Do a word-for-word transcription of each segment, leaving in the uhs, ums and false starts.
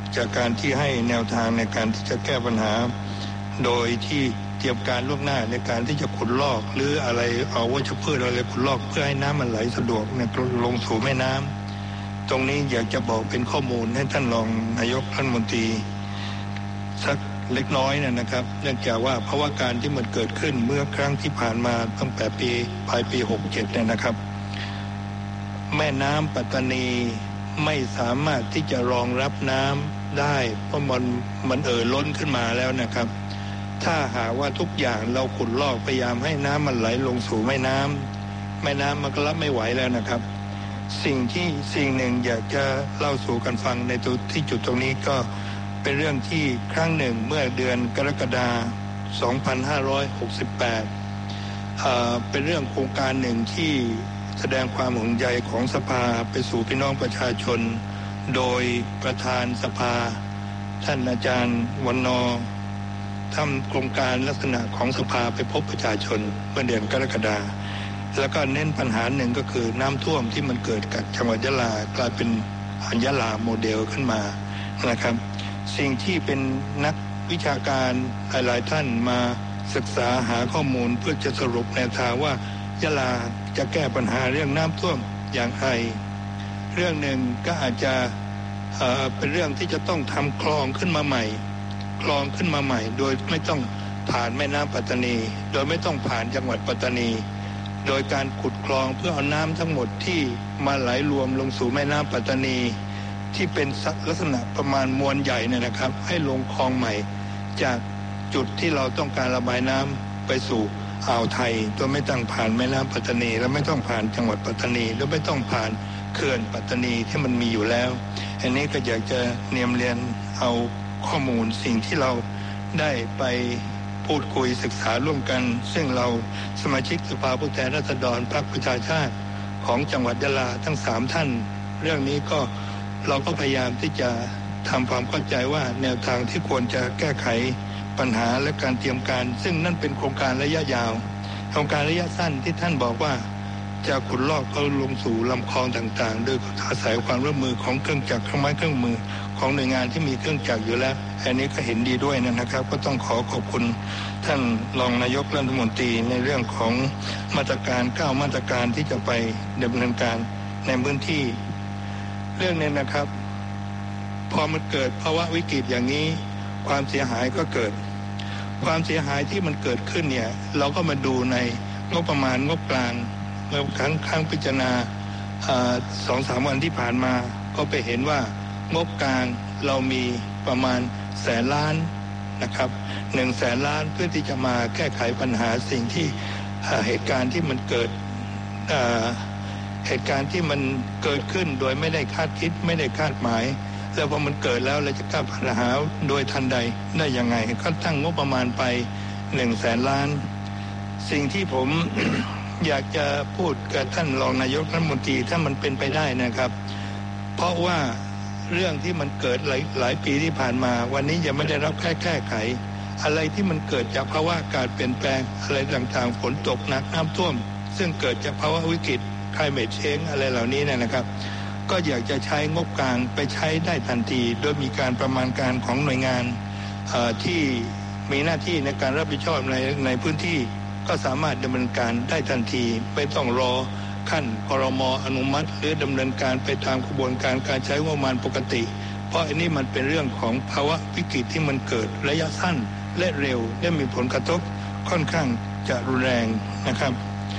จากการที่ให้แนวทางในการที่จะแก้ปัญหาโดยที่เตรียมการล่วงหน้าในการที่จะขุดลอกหรืออะไรเอาวัชพืชอะไรขุดลอกเพื่อให้น้ำมันไหลสะดวกเนี่ยลงสู่แม่น้ำตรงนี้อยากจะบอกเป็นข้อมูลให้ท่านรองนายกรัฐมนตรีสักเล็กน้อยเนี่ยนะครับเนื่องจากว่าเพราะว่าการที่มันเกิดขึ้นเมื่อครั้งที่ผ่านมาตั้งแต่ปีปลายปีหกเจ็ดเนี่ยนะครับแม่น้ำปัตตานีไม่สามารถที่จะรองรับน้ำได้เพราะมันมันเอ่อล้นขึ้นมาแล้วนะครับถ้าหากว่าทุกอย่างเราขุดลอกพยายามให้น้ำมันไหลลงสู่แม่น้ำแม่น้ำมันก็รับไม่ไหวแล้วนะครับสิ่งที่สิ่งหนึ่งอยากจะเล่าสู่กันฟังในตัวที่จุดตรงนี้ก็เป็นเรื่องที่ครั้งหนึ่งเมื่อเดือนกรกฎาคมสองพันห้าร้อยหกสิบแปดเอ่อเป็นเรื่องโครงการหนึ่งที่แสดงความห่วงใยของสภาไปสู่พี่น้องประชาชนโดยประธานสภาท่านอาจารย์วันนอทำโครงการลักษณะของสภาไปพบประชาชนเมื่อเดือนกรกฎาคมแล้วก็เน้นปัญหาหนึ่งก็คือน้ำท่วมที่มันเกิดกับจังหวัดยะลากลายเป็นยะลาโมเดลขึ้นมานะครับสิ่งที่เป็นนักวิชาการหลายๆท่านมาศึกษาหาข้อมูลเพื่อจะสรุปแนวทางว่ายะลาจะแก้ปัญหาเรื่องน้ำท่วมอย่างไรเรื่องหนึ่งก็อาจจะเอ่อเป็นเรื่องที่จะต้องทำคลองขึ้นมาใหม่คลองขึ้นมาใหม่โดยไม่ต้องผ่านแม่น้ำปัตตานีโดยไม่ต้องผ่านจังหวัดปัตตานีโดยการขุดคลองเพื่อเอาน้ำทั้งหมดที่มาไหลรวมลงสู่แม่น้ำปัตตานีที่เป็นลักษณะประมาณมวลใหญ่เนี่ยนะครับให้ลงคลองใหม่จากจุดที่เราต้องการระบายน้ำไปสู่อ่าวไทยโดยไม่ต้องผ่านแม่น้ำปัตตานีและไม่ต้องผ่านจังหวัดปัตตานีและไม่ต้องผ่านเขื่อนปัตตานีที่มันมีอยู่แล้วอันนี้ก็อยากจะเนียมเรียนเอาข้อมูลสิ่งที่เราได้ไปพูดคุยศึกษาร่วมกันซึ่งเราสมาชิกสภาผู้แทนราษฎรพรรคประชาชาติของจังหวัดยะลาทั้งสามท่านเรื่องนี้ก็เราก็พยายามที่จะทำความเข้าใจว่าแนวทางที่ควรจะแก้ไขปัญหาและการเตรียมการซึ่งนั่นเป็นโครงการระยะยาวโครงการระยะสั้นที่ท่านบอกว่าจะขุดลอกเขาลงสู่ลำคลองต่างๆโดยอาศัยความร่วมมือของเครื่องจักรเครื่องไม้เครื่องมือของหน่วยงานที่มีเครื่องจักรอยู่แล้วอันนี้ก็เห็นดีด้วยนะครับก็ต้องขอขอบคุณท่านรองนายกรัฐมนตรีในเรื่องของมาตรการเก้ามาตรการที่จะไปดำเนินการในพื้นที่เรื่องนี้นะครับพอมันเกิดภาวะวิกฤตอย่างนี้ความเสียหายก็เกิดความเสียหายที่มันเกิดขึ้นเนี่ยเราก็มาดูในงบประมาณงบกลางเมื่อครั้งครั้งพิจารณาสองสามวันที่ผ่านมาก็ไปเห็นว่างบกลางเรามีประมาณแสนล้านนะครับหนึ่งแสนล้านเพื่อที่จะมาแก้ไขปัญหาสิ่งที่เหตุการณ์ที่มันเกิดเหตุการณ์ที่มันเกิดขึ้นโดยไม่ได้คาดคิดไม่ได้คาดหมายแล้วพอมันเกิดแล้วเราจะแก้ปัญหาโดยทันใดได้ยังไงก็ตั้งงบประมาณไปหนึ่งแสนล้านสิ่งที่ผม อยากจะพูดกับท่านรองนายกรัฐมนตรีถ้ามันเป็นไปได้นะครับเพราะว่าเรื่องที่มันเกิดหลายหลายปีที่ผ่านมาวันนี้ยังไม่ได้รับแก้แก้ไขอะไรที่มันเกิดจากภาวะอากาศเปลี่ยนแปลงอะไรต่างๆฝนตกหนักน้ำท่วมซึ่งเกิดจากภาวะวิกฤต climate change อะไรเหล่านี้นะครับก็อยากจะใช้งบกลางไปใช้ได้ทันทีโดยมีการประมาณการของหน่วยงานที่มีหน้าที่ในการรับผิดชอบในในพื้นที่ก็สามารถดำเนินการได้ทันทีไม่ต้องรอขั้นครม.อนุมัติหรือดำเนินการไปตามกระบวนการการใช้งบประมาณปกติเพราะอันนี้มันเป็นเรื่องของภาวะวิกฤตที่มันเกิดระยะสั้นและเร็วและมีผลกระทบค่อนข้างจะรุนแรงนะครับ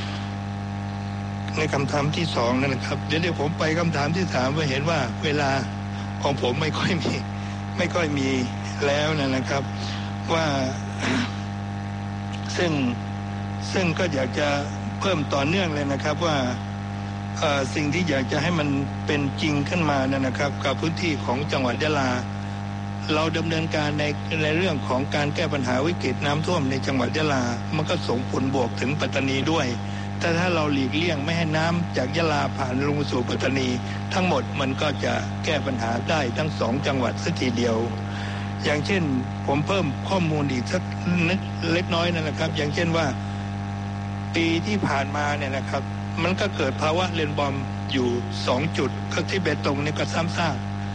ในคำถามที่สองนั่นนะครับเดี๋ยวเดี๋ยวผมไปคำถามที่สามว่าเห็นว่าเวลาของผมไม่ค่อยมีไม่ค่อยมีแล้วนะครับว่าซึ่งซึ่งก็อยากจะเพิ่มต่อเนื่องเลยนะครับว่าสิ่งที่อยากจะให้มันเป็นจริงขึ้นมานะครับกับพื้นที่ของจังหวัดยะลาเราดำเนินการในในเรื่องของการแก้ปัญหาวิกฤตน้ำท่วมในจังหวัดยะลามันก็ส่งผลบวกถึงปัตตานีด้วยแต่ถ้าเราหลีกเลี่ยงไม่ให้น้ำจากยะลาผ่านลงสู่ปัตตานีทั้งหมดมันก็จะแก้ปัญหาได้ทั้งสองจังหวัดสักทีเดียวอย่างเช่นผมเพิ่มข้อมูลอีกสักนิดเล็กน้อยนะครับอย่างเช่นว่าปีที่ผ่านมาเนี่ยนะครับมันก็เกิดภาวะเรนบอมอยู่สองจุดก็ที่เบตงนี่ก็ซ้ำซาก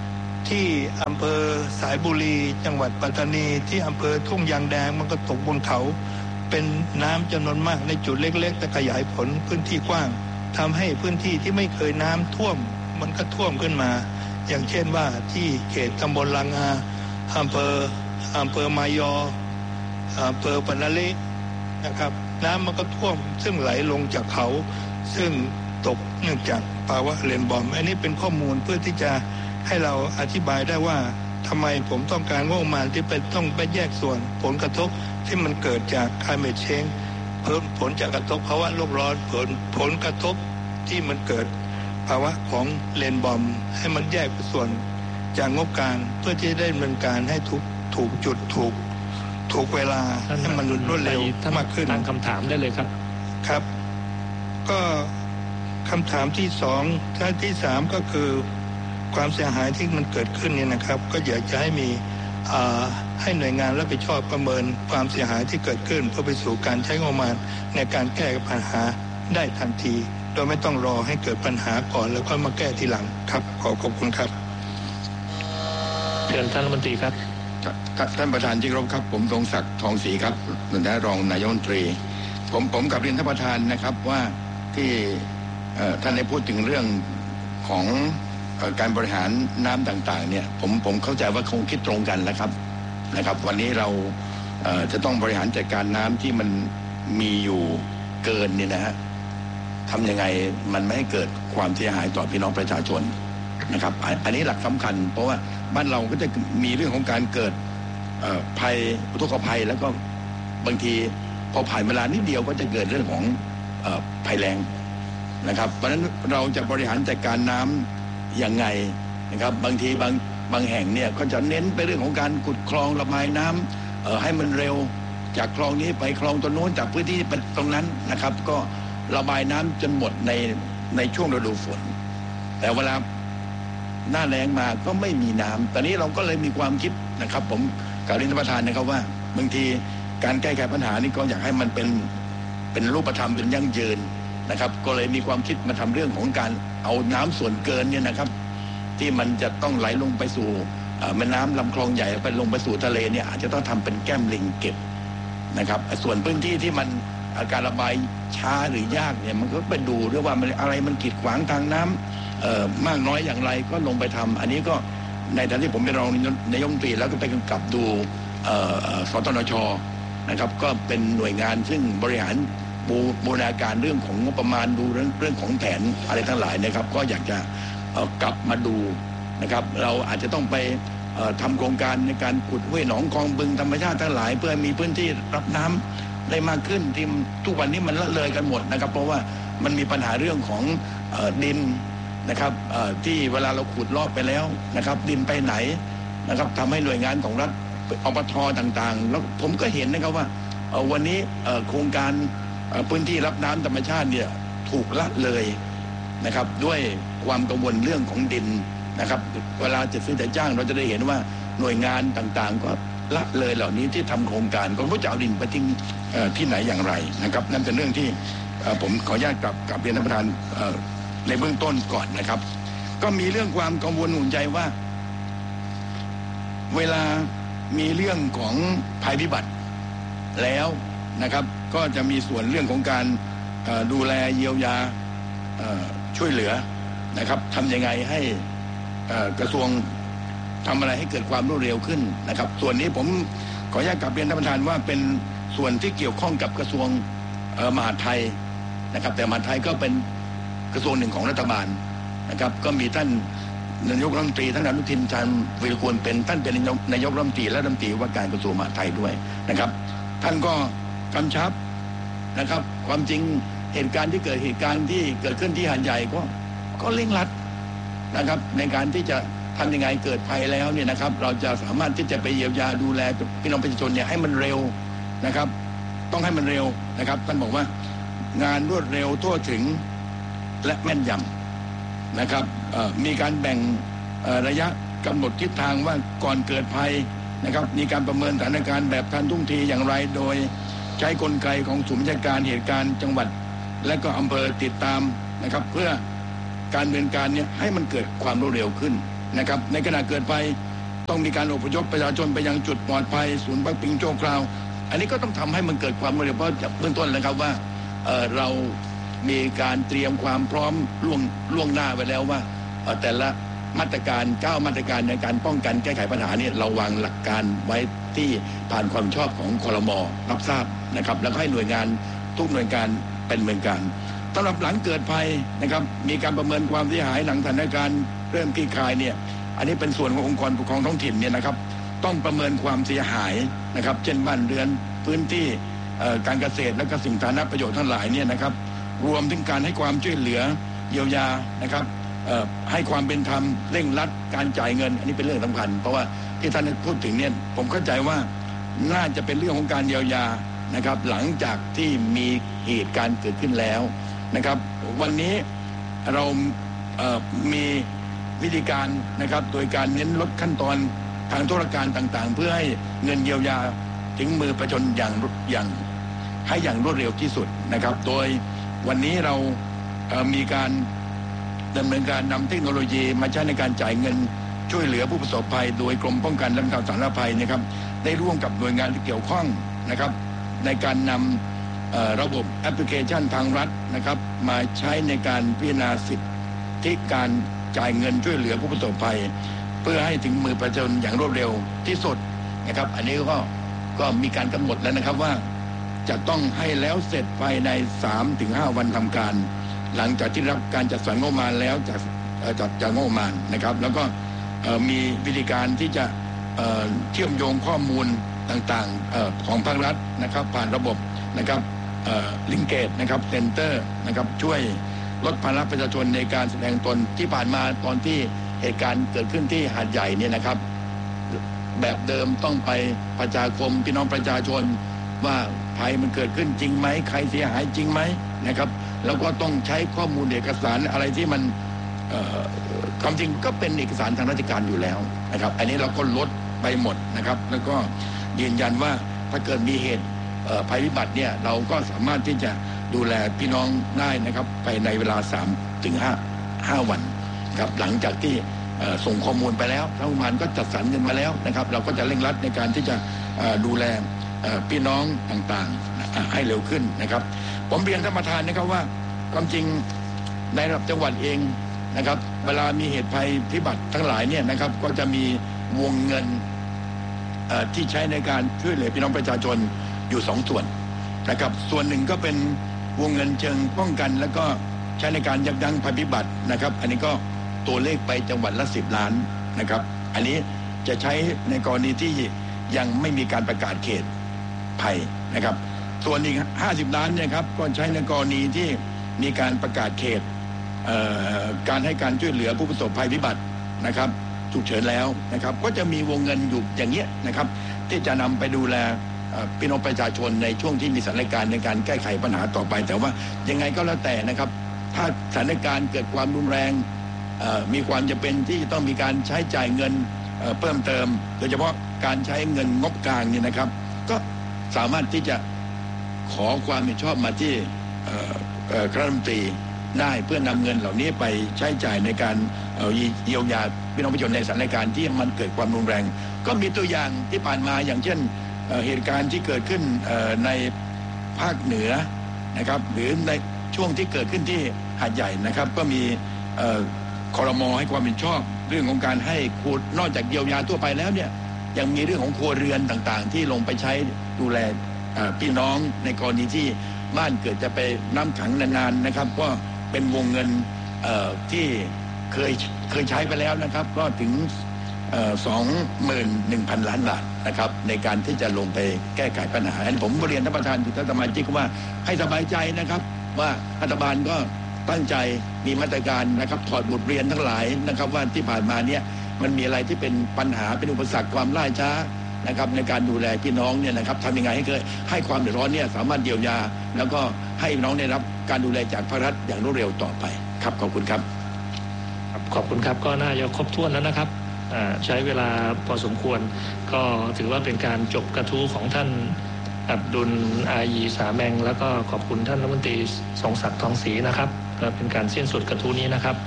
ที่อำเภอสายบุรีจังหวัดปัตตานีที่อำเภอทุ่งยางแดงมันก็ตกบนเขาเป็นน้ำจำนวนมากในจุดเล็กๆแต่ขยายผลพื้นที่กว้างทำให้พื้นที่ที่ไม่เคยน้ำท่วมมันก็ท่วมขึ้นมาอย่างเช่นว่าที่เขตตำบลลังอาอำเภออำเภอมายออำเภอปะนาเลนะครับน้ำมันก็ท่วมซึ่งไหลลงจากเขาซึ่งตกเนื่องจากภาวะเรนบอมอันนี้เป็นข้อมูลเพื่อที่จะให้เราอธิบายได้ว่าทำไมผมต้องการงบประมาณที่เป็นต้องไปแยกส่วนผลกระทบที่มันเกิดจาก climate change เพิ่มผลจากกระทบภาวะโลกร้อนผลผลกระทบที่มันเกิดภาวะของเรนบอมให้มันแยกส่วนจากงบการเพื่อที่จะได้ดำเนินการให้ถูกถูกจุดถูกถูกเวลาให้มันรวดเร็วมากขึ้นตั้งคำถามได้เลยครับครับก็คำถามที่สองท่านที่สามก็คือความเสียหายที่มันเกิดขึ้นเนี่ยนะครับก็อยากจะให้มีให้หน่วยงานรับผิดชอบประเมินความเสียหายที่เกิดขึ้นเพื่อไปสู่การใช้งบประมาณในการแก้ปัญหาได้ทันทีโดยไม่ต้องรอให้เกิดปัญหาก่อนแล้วก็มาแก้ทีหลังครับขอขอบคุณครับเชิญท่านรัฐมนตรีครับท่านประธานที่เคารพครับผมทรงศักดิ์ทองศรีครับและรองนายกรัฐมนตรีผมผมกับเรียนท่านประธานนะครับว่าที่ท่านได้พูดถึงเรื่องของการบริหารน้ำต่างๆเนี่ยผมผมเข้าใจว่าคงคิดตรงกันแล้วครับนะครับวันนี้เราจะต้องบริหารจัดการน้ำที่มันมีอยู่เกินเนี่ยนะฮะทำยังไงมันไม่ให้เกิดความเสียหายต่อพี่น้องประชาชนนะครับอันนี้หลักสำคัญเพราะว่าบ้านเราก็จะมีเรื่องของการเกิดภัยอุทกภัยแล้วก็บางทีพอผ่านเวลานิดเดียวก็จะเกิดเรื่องของภัยแล้งนะครับเพราะฉะนั้นเราจะบริหารจัดการน้ำยังไงนะครับบางทีบางบางแห่งเนี่ยก็จะเน้นไปเรื่องของการขุดคลองระบายน้ำให้มันเร็วจากคลองนี้ไปคลองตัวโน้นจากพื้นที่ตรงนั้นนะครับก็ระบายน้ำจนหมดในในช่วงฤดูฝนแต่เวลาหน้าแล้งมาก็ไม่มีน้ำตอนนี้เราก็เลยมีความคิดนะครับผมกราบเรียนท่านประธานนะครับว่าบางทีการแก้ไขปัญหานี้ก็อยากให้มันเป็นเป็นรูปธรรมเป็นยั่งยืนนะครับก็เลยมีความคิดมาทำเรื่องของการเอาน้ำส่วนเกินเนี่ยนะครับที่มันจะต้องไหลลงไปสู่แม่น้ำลำคลองใหญ่ไปลงไปสู่ทะเลเนี่ยอาจจะต้องทำเป็นแก้มลิงเก็บนะครับส่วนพื้นที่ที่มันการระบายช้าหรือยากเนี่ยมันก็ไปดูด้วยว่ามันอะไรมันกีดขวางทางน้ำเอ่อมากน้อยอย่างไรก็ลงไปทำอันนี้ก็ในฐานะที่ผมเป็นรองนายกรัฐมนตรีแล้วก็ไปกำกับดูเอ่อสตนช.นะครับก็เป็นหน่วยงานซึ่งบริหารบูบูรณาการเรื่องของงบประมาณดูเรื่องเรื่องของแผนอะไรทั้งหลายนะครับก็อยากจะกลับมาดูนะครับเราอาจจะต้องไปทำโครงการในการขุดห้วยหนองคลองบึงธรรมชาติทั้งหลายเพื่อมีพื้นที่รับน้ำได้มากขึ้นที่ทุกวันนี้มันละเลยกันหมดนะครับเพราะว่ามันมีปัญหาเรื่องของดินนะครับที่เวลาเราขุดลอกไปแล้วนะครับดินไปไหนนะครับทำให้หน่วยงานของรัฐอปท.ต่างๆแล้วผมก็เห็นนะครับว่าวันนี้โครงการพื้นที่รับน้ำธรรมชาติเนี่ยถูกละเลยนะครับด้วยความกังวลเรื่องของดินนะครับเวลาจะซื้อแต่จ้างเราจะได้เห็นว่าหน่วยงานต่างๆก็ละเลยเหล่านี้ที่ทำโครงการก็รู้จะเอาดินไปทิ้งที่ไหนอย่างไรนะครับนั่นเป็นเรื่องที่ผมขออนุญาตกับกับเรียนท่านประธานในเบื้องต้นก่อนนะครับก็มีเรื่องความกังวลห่วงใจว่าเวลามีเรื่องของภัยพิบัติแล้วนะครับก็จะมีส่วนเรื่องของการดูแลเยียวยาช่วยเหลือนะครับทำยังไงให้กระทรวงทำอะไรให้เกิดความรวดเร็วขึ้นนะครับส่วนนี้ผมขออนุญาตกลับเรียนท่านประธานว่าเป็นส่วนที่เกี่ยวข้องกับกระทรวงมหาดไทยนะครับแต่มหาดไทยก็เป็นกระทรวงหนึ่งของรัฐบาลนะครับก็มีท่านนายกรัฐมนตรีท่านอนุทินชาญวีรกูลเป็นท่านเป็นนายกรัฐมนตรีและรัฐมนตรีว่าการกระทรวงมหาดไทยด้วยนะครับท่านก็กำชับนะครับความจริงเหตุการณ์ที่เกิดเหตุการณ์ที่เกิดขึ้นที่หาดใหญ่ก็ก็เร่งรัดนะครับในการที่จะทำยังไงเกิดภัยแล้วเนี่ยนะครับเราจะสามารถที่จะไปเยียวยาดูแลพี่น้องประชาชนเนี่ยให้มันเร็วนะครับต้องให้มันเร็วนะครับท่านบอกว่างานรวดเร็วทั่วถึงและแม่นยำนะครับมีการแบ่งระยะกำหนดทิศทางว่าก่อนเกิดภัยนะครับมีการประเมินสถานการณ์แบบทันท่วงทีอย่างไรโดยใช้กลไกของศูนย์บัญชาการเหตุการณ์จังหวัดและก็อำเภอติดตามนะครับเพื่อการดำเนินการเนี่ยให้มันเกิดความรวดเร็วขึ้นนะครับในขณะเกิดไฟต้องมีการอพยพประชาชนไปยังจุดปลอดภัยศูนย์พักพิงชั่วคราวอันนี้ก็ต้องทำให้มันเกิดความรวดเร็วเพราะจากเบื้องต้นเลยครับว่า เ, เรามีการเตรียมความพร้อมล่วงล่วงหน้าไว้แล้วว่าแต่ละมาตรการเก้ามาตรการในการป้องกันแก้ไขปัญหาเนี่ยเราวางหลักการไว้ที่ผ่านความชอบของครม.รับทราบนะครับแล้วให้หน่วยงานทุกหน่วยงานเป็นเหมือนกันสำหรับหลังเกิดภัยนะครับมีการประเมินความเสียหายหลังสถานการณ์เริ่มคลี่คลายเนี่ยอันนี้เป็นส่วนขององค์กรปกครองท้องถิ่นเนี่ยนะครับต้องประเมินความเสียหายนะครับเช่นบ้านเรือนพื้นที่การเกษตรและก็สิ่งสาธารณประโยชน์ทั้งหลายเนี่ยนะครับรวมถึงการให้ความช่วยเหลือเยียวยานะครับให้ความเป็นธรรมเร่งรัดการจ่ายเงินอันนี้เป็นเรื่องสำคัญเพราะว่าที่ท่านพูดถึงเนี่ยผมเข้าใจว่าน่าจะเป็นเรื่องของการเยียวยานะครับหลังจากที่มีเหตุการณ์เกิดขึ้นแล้วนะครับวันนี้เราเอ่อมีวิธีการนะครับโดยการเน้นลดขั้นตอนทางธุรการต่างๆเพื่อให้เงินเยียวยาถึงมือประชาชนอย่างอย่างให้อย่างรวดเร็วที่สุดนะครับโดยวันนี้เราเอ่อมีการดำเนินการนำเทคโนโลยีมาใช้ในการจ่ายเงินช่วยเหลือผู้ประสบภัยโดยกรมป้องกันและบรรเทาสาธารณภัยนะครับได้ร่วมกับหน่วยงานที่เกี่ยวข้องนะครับในการนำระบบแอปพลิเคชันทางรัฐนะครับมาใช้ในการพิจารณาสิทธิการจ่ายเงินช่วยเหลือผู้ประสบภัยเพื่อให้ถึงมือประชาชนอย่างรวดเร็วที่สุดนะครับอันนี้ก็ก็มีการกำหนดแล้วนะครับว่าจะต้องให้แล้วเสร็จภายใน สามถึงห้า วันทำการหลังจากที่รับการจัดสรรงบประมาณแล้วจากจัดจากงบประมาณนะครับแล้วก็มีวิธีการที่จะเชื่อมโยงข้อมูลต่างๆของภาครัฐนะครับผ่านระบบนะครับลิงเกจนะครับเซ็นเตอร์นะครับช่วยลดภาระประชาชนในการแสดงตนที่ผ่านมาตอนที่เหตุการณ์เกิดขึ้นที่หาดใหญ่เนี่ยนะครับแบบเดิมต้องไปประชาคมพี่น้องประชาชนว่าภัยมันเกิดขึ้นจริงไหมใครเสียหายจริงไหมนะครับแล้วก็ต้องใช้ข้อมูลเอกสารอะไรที่มันความจริงก็เป็นเอกสารทางราชการอยู่แล้วนะครับอันนี้เราก็ลดไปหมดนะครับแล้วก็ยืนยันว่าถ้าเกิดมีเหตุภัยพิบัติเนี่ยเราก็สามารถที่จะดูแลพี่น้องได้นะครับภายในเวลา สามถึงห้า วันครับหลังจากที่ส่งข้อมูลไปแล้วรัฐบาลก็จัดสรรเงินมาแล้วนะครับเราก็จะเร่งรัดในการที่จะดูแลพี่น้องต่างๆให้เร็วขึ้นนะครับผมเรียนท่านประธานนะครับว่าความจริงในระดับจังหวัดเองนะครับเวลามีเหตุภัยพิบัติทั้งหลายเนี่ยนะครับก็จะมีวงเงินที่ใช้ในการช่วยเหลือพี่น้องประชาชนอยู่สองส่วนนะครับส่วนหนึ่งก็เป็นวงเงินเชิงป้องกันแล้วก็ใช้ในการยับยั้งภัยพิบัตินะครับอันนี้ก็ตัวเลขไปจังหวัดละสิบล้านนะครับอันนี้จะใช้ในกรณีที่ยังไม่มีการประกาศเขตภัยนะครับส่วนอีกห้าสิบล้านเนี่ยครับก็ใช้ในกรณีที่มีการประกาศเขตการให้การช่วยเหลือผู้ประสบภัยพิบัตินะครับฉุกเฉินแล้วนะครับก็จะมีวงเงินอยู่อย่างเงี้ยนะครับที่จะนำไปดูแลพี่น้องประชาชนในช่วงที่มีสถานการณ์ในการแก้ไขปัญหาต่อไปแต่ว่ายังไงก็แล้วแต่นะครับถ้าสถานการณ์เกิดความรุนแรงมีความจำเป็นที่จะต้องมีการใช้จ่ายเงินเพิ่มเติมโดยเฉพาะการใช้เงินงบกลางเนี่ยนะครับก็สามารถที่จะขอความเห็นชอบมาที่คณะรัฐมนตรีได้เพื่อนำเงินเหล่านี้ไปใช้จ่ายในการเยียวยาพี่น้องประชาชนในสถานการณ์ที่มันเกิดความรุนแรงก็มีตัวอย่างที่ผ่านมาอย่างเช่นเหตุการณ์ที่เกิดขึ้นในภาคเหนือนะครับหรือในช่วงที่เกิดขึ้นที่หาดใหญ่นะครับก็มีครม.ให้ความเห็นชอบเรื่องของการให้คูดนอกจากเยียวยาทั่วไปแล้วเนี่ยยังมีเรื่องของครัวเรือนต่างๆที่ลงไปใช้ดูแลพี่น้องในกรณีที่บ้านเกิดจะไปน้ำขังนานๆนะครับก็เป็นวงเงินที่เคยเคยใช้ไปแล้วนะครับก็ถึงสองหมื่นหนึ่งพันล้านบาทนะครับในการที่จะลงไปแก้ไขปัญหาอันผมเรียนท่านประธานท่านสมาชิกว่าให้สบายใจนะครับว่ารัฐบาลก็ตั้งใจมีมาตรการนะครับถอดบทเรียนทั้งหลายนะครับว่าที่ผ่านมาเนี่ยมันมีอะไรที่เป็นปัญหาเป็นอุปสรรคความล่าช้านะครับในการดูแลพี่น้องเนี่ยนะครับทำยังไงให้เกิดให้ความเดือดร้อนเนี่ยสามารถเยียวยาแล้วก็ให้น้องได้รับการดูแลจากภาครัฐอย่างรวดเร็วต่อไปครับขอบคุณครับขอบคุณครับก็น่าจะครบถ้วนแล้วนะครับใช้เวลาพอสมควรก็ถือว่าเป็นการจบกระทู้ของท่านอับดุลอายีสาแมงแล้วก็ขอบคุณท่านรัฐมนตรีทรงศักดิ์ทองศรีนะครับก็เป็นการสิ้นสุดกระทู้นี้นะครับ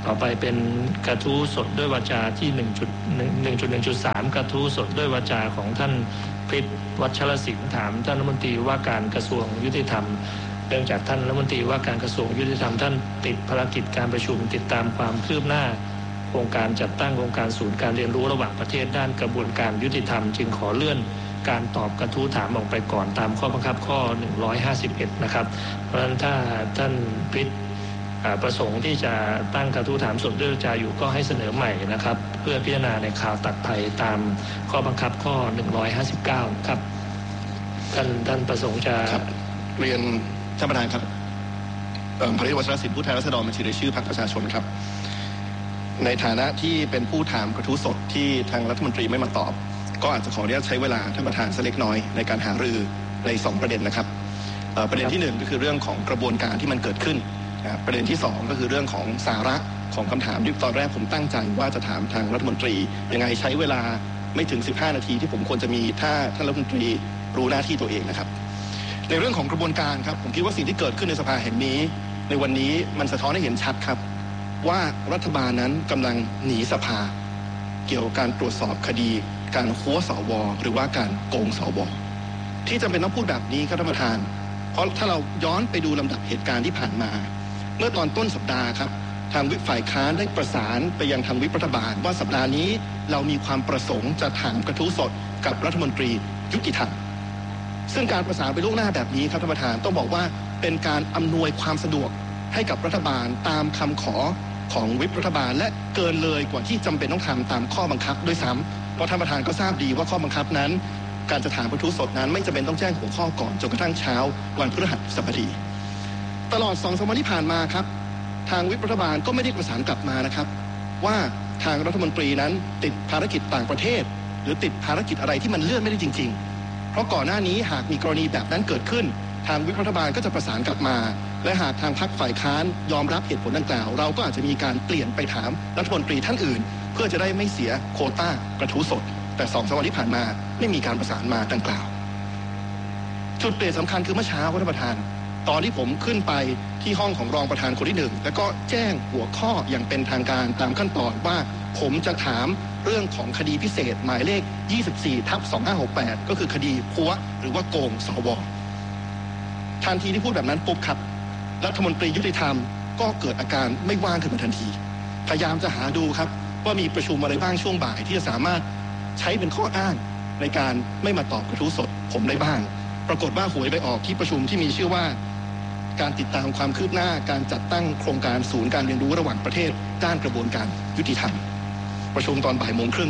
ต่อไปเป็นกระทู้สดด้วยวาจาที่ หนึ่งจุดหนึ่ง หนึ่งจุดหนึ่งจุดสาม กระทู้สดด้วยวาจาของท่านพฤทธิ์วัชรศิลป์ถามท่านรัฐมนตรีว่าการกระทรวงยุติธรรมเนื่องจากท่านรัฐมนตรีว่าการกระทรวงยุติธรรมท่านติดภารกิจการประชุมติดตามความคืบหน้าโครงการจัดตั้งโครงการศูนย์การเรียนรู้ระหว่างประเทศด้านกระบวนการยุติธรรมจึงขอเลื่อนการตอบกระทู้ถามออกไปก่อนตามข้อบังคับข้อหนึ่งร้อยห้าสิบเอ็ดนะครับเพราะฉะนั้นถ้าท่านพฤทธิ์ประสงค์ที่จะตั้งกระทู้ถามสดด้วยวาจาอยู่ก็ให้เสนอใหม่นะครับเพื่อพิจารณาในข่าวตัดภัยตามข้อบังคับข้อหนึ่งร้อยห้าสิบเก้าครับท่านท่านประสงค์จะเรียนท่านประธานครับพฤทธิ์วัชรศิลป์ผู้แทนราษฎรบัญชีรายชื่อพรรคประชาชนครับในฐานะที่เป็นผู้ถามกระทู้สดที่ทางรัฐมนตรีไม่มาตอบก็อาจจะขออนุญาตใช้เวลาท่านประธานสักเล็กน้อยในการหารือในสองประเด็นนะครับประเด็นที่หนึ่งก็คือเรื่องของกระบวนการที่มันเกิดขึ้นประเด็นที่สองก็คือเรื่องของสาระของคำถามที่ตอนแรกผมตั้งใจว่าจะถามทางรัฐมนตรียังไงใช้เวลาไม่ถึงสิบห้านาทีที่ผมควรจะมีถ้าท่านรัฐมนตรีรู้หน้าที่ตัวเองนะครับในเรื่องของกระบวนการครับผมคิดว่าสิ่งที่เกิดขึ้นในสภาแห่งนี้ในวันนี้มันสะท้อนให้เห็นชัดครับว่ารัฐบาลนั้นกำลังหนีสภาเกี่ยวกับการตรวจสอบคดีการหัวสวหรือว่าการโกงสวที่จำเป็นต้องพูดแบบนี้ครับท่านประธานเพราะถ้าเราย้อนไปดูลำดับเหตุการณ์ที่ผ่านมาเมื่อตอนต้นสัปดาห์ครับทางวิปฝ่ายค้านได้ประสานไปยังทางวิปรัฐบาลว่าสัปดาห์นี้เรามีความประสงค์จะถามกระทู้สดกับรัฐมนตรียุติธรรมซึ่งการประสานไปล่วงหน้าแบบนี้ครับท่านประธานต้องบอกว่าเป็นการอำนวยความสะดวกให้กับรัฐบาลตามคำขอของวิปรัฐบาลและเกินเลยกว่าที่จำเป็นต้องทำตามข้อบังคับด้วยซ้ำเพราะท่านประธานก็ทราบดีว่าข้อบังคับนั้นการจะถามกระทู้สดนั้นไม่จำเป็นต้องแจ้งหัวข้อก่อนจนกระทั่งเช้าวันพฤหัสบดีตลอดสองสามวันที่ผ่านมาครับทางวิปรัฐบาลก็ไม่ได้ประสานกลับมานะครับว่าทางรัฐมนตรีนั้นติดภารกิจต่างประเทศหรือติดภารกิจอะไรที่มันเลื่อนไม่ได้จริงๆเพราะก่อนหน้านี้หากมีกรณีแบบนั้นเกิดขึ้นทางวิปรัฐบาลก็จะประสานกลับมาและหากทางพรรคฝ่ายค้านยอมรับเหตุผลดังกล่าวเราก็อาจจะมีการเปลี่ยนไปถามรัฐมนตรีท่านอื่นเพื่อจะได้ไม่เสียโควต้ากระทู้สดแต่สองสามวันที่ผ่านมาไม่มีการประสานมาดังกล่าวจุดเปลี่ยนสำคัญคือเมื่อเช้าท่านประธานตอนที่ผมขึ้นไปที่ห้องของรองประธานคนที่หนึ่งแล้วก็แจ้งหัวข้ออย่างเป็นทางการตามขั้นตอนว่าผมจะถามเรื่องของคดีพิเศษหมายเลข ยี่สิบสี่ทับสองห้าหกแปด ก็คือคดีพัวหรือว่าโกงสวทันทีที่พูดแบบนั้นปุ๊บครับรัฐมนตรียุติธรรมก็เกิดอาการไม่ว่างขึ้นมาทันทีพยายามจะหาดูครับว่ามีประชุมอะไรบ้างช่วงบ่ายที่จะสามารถใช้เป็นข้ออ้างในการไม่มาตอบกระทู้สดผมได้บ้างปรากฏว่าหวยไปออกที่ประชุมที่มีชื่อว่าการติดตามความคืบหน้าการจัดตั้งโครงการศูนย์การเรียนรู้ระหว่างประเทศด้านกระบวนการยุติธรรมประชุมตอนบ่ายโมงครึ่ง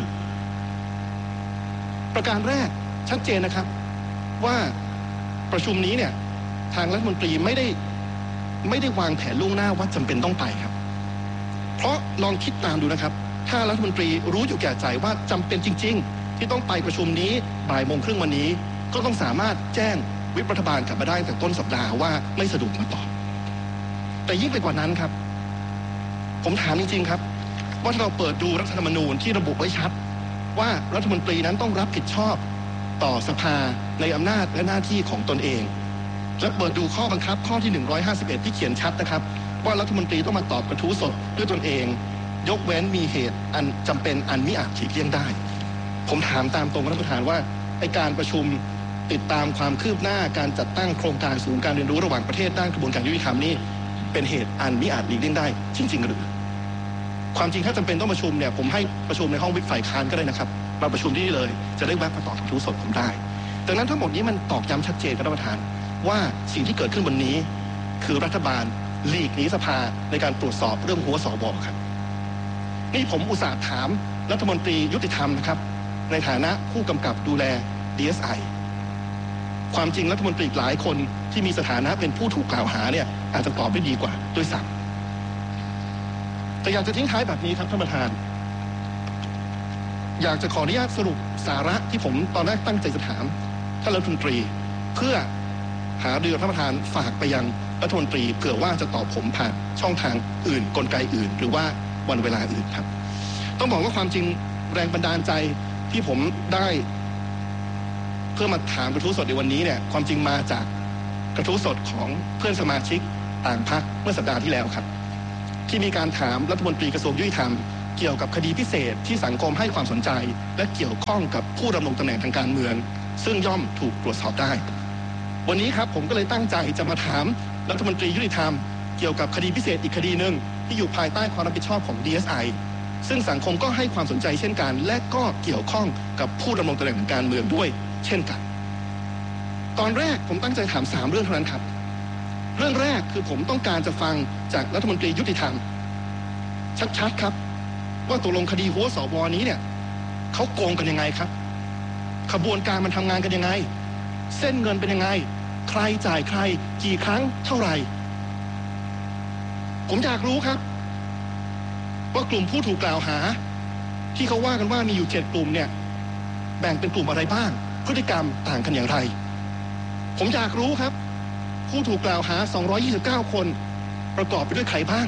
ประการแรกชัดเจนนะครับว่าประชุมนี้เนี่ยทางรัฐมนตรีไม่ได้ไม่ได้วางแผนล่วงหน้าว่าจำเป็นต้องไปครับเพราะลองคิดตามดูนะครับถ้ารัฐมนตรีรู้อยู่แก่ใจว่าจำเป็นจริงๆที่ต้องไปประชุมนี้บ่ายโมงครึ่งวันนี้ก็ต้องสามารถแจ้งวิปรัฐบาลกลับมาได้ตั้งแต่ต้นสัปดาห์ว่าไม่สะดวกมาตอบแต่ยิ่งไปกว่านั้นครับผมถามจริงๆครับว่าเราเปิดดูรัฐธรรมนูญที่ระบุไว้ชัดว่ารัฐมนตรีนั้นต้องรับผิดชอบต่อสภาในอำนาจและหน้าที่ของตนเองและเปิดดูข้อบังคับข้อที่หนึ่งร้อยห้าสิบเอ็ดที่เขียนชัดนะครับว่ารัฐมนตรีต้องมาตอบกระทู้สดด้วยตนเองยกเว้นมีเหตุอันจำเป็นอันมิอาจหลีกเลี่ยงได้ผมถามตามตรงท่านประธานว่าไอ้การประชุมติดตามความคืบหน้าการจัดตั้งโครงการศูนย์การเรียนรู้ระหว่างประเทศด้านกระบวนการยุติธรรมนี่เป็นเหตุอันมิอาจหลีกเลี่ยงได้จริงๆหรือความจริงถ้าจำเป็นต้องประชุมเนี่ยผมให้ประชุมในห้องวิปฝ่ายค้านก็ได้นะครับมาประชุมที่นี่เลยจะได้แวะมาตอบกระทู้สดผมได้ดังนั้นทั้งหมดนี้มันตอกย้ำชัดเจนครับท่านประธานว่าสิ่งที่เกิดขึ้นวันนี้คือรัฐบาลหลีกหนีสภาในการตรวจสอบเรื่องหัวสวครับนี่ผมอุตส่าห์ถามรัฐมนตรียุติธรรมนะครับในฐานะผู้กำกับดูแล ดี เอส ไอ ความจริงรัฐมนตรีหลายคนที่มีสถานะเป็นผู้ถูกกล่าวหาเนี่ยอาจจะตอบได้ดีกว่าด้วยซ้ำแต่อยากจะทิ้งท้ายแบบนี้ครับท่านประธานอยากจะขออนุญาตสรุปสาระที่ผมตอนแรกตั้งใจจะถามท่านรัฐมนตรีเพื่อหาเรือท่านประธานฝากไปยังรัฐมนตรีเผื่อว่าจะตอบผมผ่านช่องทางอื่นกลไกอื่นหรือว่าวันเวลาอื่นครับต้องบอกว่าความจริงแรงบันดาลใจที่ผมได้เพื่อมาถามกระทู้สดในวันนี้เนี่ยความจริงมาจากกระทู้สดของเพื่อนสมาชิกต่างพรรคเมื่อสัปดาห์ที่แล้วครับที่มีการถามรัฐมนตรีกระทรวงยุติธรรมเกี่ยวกับคดีพิเศษที่สังคมให้ความสนใจและเกี่ยวข้องกับผู้ดำรงตำแหน่งทางการเมืองซึ่งย่อมถูกตรวจสอบได้วันนี้ครับผมก็เลยตั้งใจจะมาถามรัฐมนตรียุติธรรมเกี่ยวกับคดีพิเศษอีกคดีหนึ่งที่อยู่ภายใต้ความรับผิดชอบของ ดี เอส ไอ ซึ่งสังคมก็ให้ความสนใจเช่นกันและก็เกี่ยวข้องกับผู้ดำรงตำแหน่งทางการเมืองด้วยเช่นกันตอนแรกผมตั้งใจถามสามเรื่องเท่านั้นครับเรื่องแรกคือผมต้องการจะฟังจากรัฐมนตรียุติธรรมชัดๆครับว่าตกลงคดีหัวสวนี้เนี่ยเขาโกงกันยังไงครับขบวนการมันทำงานกันยังไงเส้นเงินเป็นยังไงใครจ่ายใครกี่ครั้งเท่าไหร่ผมอยากรู้ครับว่ากลุ่มผู้ถูกกล่าวหาที่เขาว่ากันว่ามีอยู่เจ็ดกลุ่มเนี่ยแบ่งเป็นกลุ่มอะไรบ้างพฤติกรรมต่างกันอย่างไรผมอยากรู้ครับผู้ถูกกล่าวหาสองร้อยยี่สิบเก้าคนประกอบไปด้วยใครบ้าง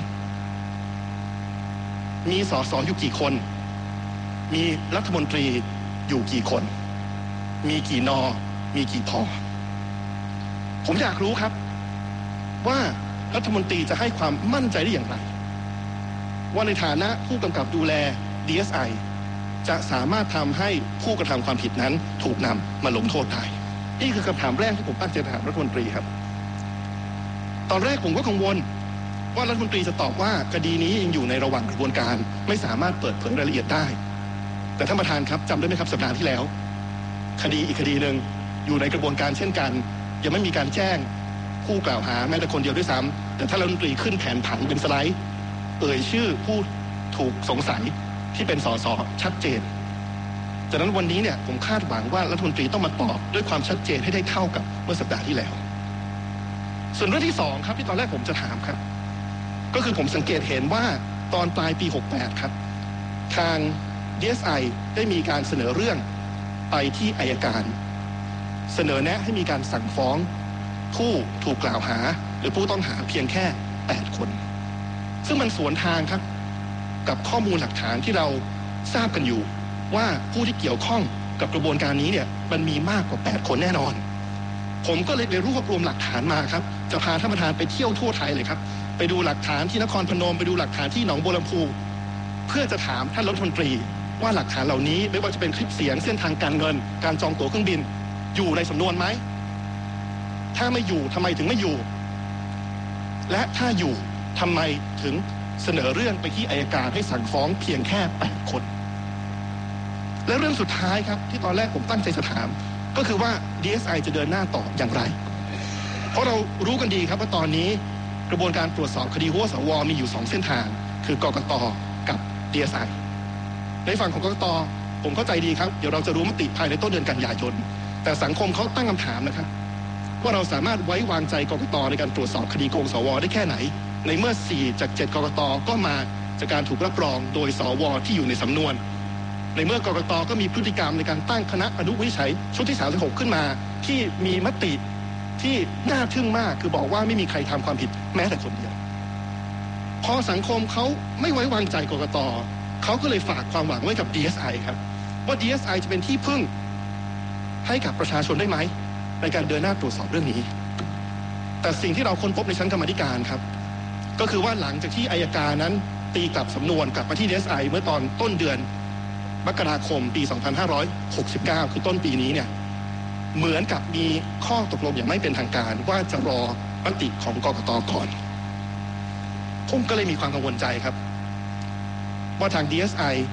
มีสสอยู่กี่คนมีรัฐมนตรีอยู่กี่คนมีกี่นมีกี่พผมอยากรู้ครับว่ารัฐมนตรีจะให้ความมั่นใจได้อย่างไรว่าในฐานะผู้กำกับดูแล ดี เอส ไอ จะสามารถทำให้ผู้กระทำความผิดนั้นถูกนำมาลงโทษได้นี่คือคำถามแรกที่ผมตั้งใจถามรัฐมนตรีครับตอนแรกผมก็กังวลว่ารัฐมนตรีจะตอบว่าคดีนี้ยังอยู่ในระหว่างกระบวนการไม่สามารถเปิดเผยรายละเอียดได้แต่ท่านประธานครับจำได้ไหมครับสัปดาห์ที่แล้วคดีอีกคดีหนึ่งอยู่ในกระบวนการเช่นกันยังไม่มีการแจ้งผู้กล่าวหาแม้แต่คนเดียวด้วยซ้ำแต่ท่านรัฐมนตรีขึ้นแผนผังเป็นสไลด์เอ่ยชื่อผู้ถูกสงสัยที่เป็นสสชัดเจนจากนั้นวันนี้เนี่ยผมคาดหวังว่ารัฐมนตรีต้องมาตอบด้วยความชัดเจนให้ได้เท่ากับเมื่อสัปดาห์ที่แล้วส่วนเรื่องที่สองครับที่ตอนแรกผมจะถามครับก็คือผมสังเกตเห็นว่าตอนปลายปีหกสิบแปดครับทาง ดี เอส ไอ ได้มีการเสนอเรื่องไปที่อัยการเสนอแนะให้มีการสั่งฟ้องผู้ถูกกล่าวหาหรือผู้ต้องหาเพียงแค่แปดคนซึ่งมันสวนทางครับกับข้อมูลหลักฐานที่เราทราบกันอยู่ว่าผู้ที่เกี่ยวข้องกับกระบวนการนี้เนี่ยมันมีมากกว่าแปดคนแน่นอนผมก็เลยไปรวบรวมหลักฐานมาครับจะพาท่านประธานไปเที่ยวทั่วไทยเลยครับไปดูหลักฐานที่นครพนมไปดูหลักฐานที่หนองบัวลำพูเพื่อจะถามท่านรัฐมนตรีว่าหลักฐานเหล่านี้ไม่ว่าจะเป็นคลิปเสียงเส้นทางการเงินการจองตั๋วเครื่องบินอยู่ในสำนวนไหมถ้าไม่อยู่ทำไมถึงไม่อยู่และถ้าอยู่ทำไมถึงเสนอเรื่องไปที่อัยการให้สั่งฟ้องเพียงแค่แปดคนและเรื่องสุดท้ายครับที่ตอนแรกผมตั้งใจจะถามก็คือว่า ดี เอส ไอ จะเดินหน้าต่ออย่างไรเพราะเรารู้กันดีครับว่าตอนนี้กระบวนการตรวจสอบคดีหัวสวมีอยู่สองเส้นทางคือกกต.กับ ดี เอส ไอ ในฝั่งของกกต.ผมเข้าใจดีครับเดี๋ยวเราจะรู้มติภายในต้นเดือนกันยายนแต่สังคมเขาตั้งคำถามนะครับว่าเราสามารถไว้วางใจกกต.ในการตรวจสอบคดีโกงสวได้แค่ไหนในเมื่อสี่จากเจ็ดกกต.ก็มาจากการถูกรับรองโดยสวที่อยู่ในสำนวนในเมื่อกกต.ก็มีพฤติกรรมในการตั้งคณะอนุวินิจฉัยชุดที่สามสิบหกขึ้นมาที่มีมติที่น่าทึ่งมากคือบอกว่าไม่มีใครทำความผิดแม้แต่คนเดียวพอสังคมเขาไม่ไว้วางใจกกต.เขาก็เลยฝากความหวังไว้กับ ดี เอส ไอ ครับว่า ดี เอส ไอ จะเป็นที่พึ่งให้กับประชาชนได้ไหมในการเดินหน้าตรวจสอบเรื่องนี้แต่สิ่งที่เราค้นพบในชั้นกรรมาธิการครับก็คือว่าหลังจากที่อัยการนั้นตีกลับสำนวนกลับมาที่ ดี เอส ไอ เมื่อตอนต้นเดือนมกราคมปีสองพันห้าร้อยหกสิบเก้าคือต้นปีนี้เนี่ยเหมือนกับมีข้อตกลงอย่างไม่เป็นทางการว่าจะรอมติของกกต.ก่อนผมก็เลยมีความกังวลใจครับว่าทาง ดี เอส ไอ